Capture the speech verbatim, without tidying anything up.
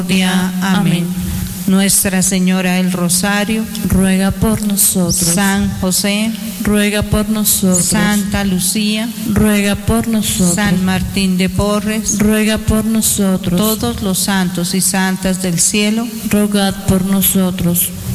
Amén. Nuestra Señora del Rosario, ruega por nosotros. San José, ruega por nosotros. Santa Lucía, ruega por nosotros. San Martín de Porres, ruega por nosotros. Todos los santos y santas del cielo, rogad por nosotros.